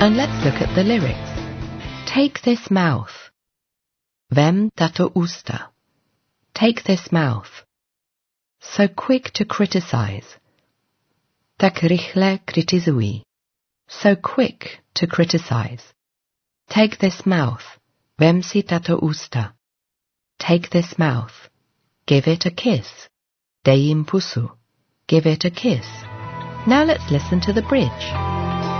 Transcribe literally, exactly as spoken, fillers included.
And let's look at the lyrics. Take this mouth. Vem tato usta. Take this mouth. So quick to criticize. Tak rychle kritizuj. So quick to criticize. Take this mouth. Vem si tato usta. Take this mouth. Give it a kiss. Dej jim pusu. Give it a kiss. Now let's listen to the bridge.